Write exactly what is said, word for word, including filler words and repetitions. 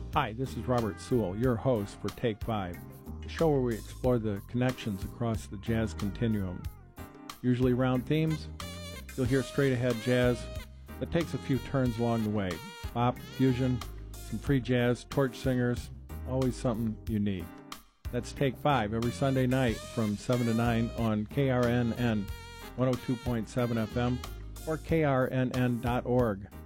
Hi, this is Robert Sewell, your host for Take Five, a show where we explore the connections across the jazz continuum. Usually around themes, you'll hear straight-ahead jazz that takes a few turns along the way. Bop, fusion, some free jazz, torch singers, always something unique. That's Take Five every Sunday night from seven to nine on K R N N one oh two point seven F M or K R N N dot org.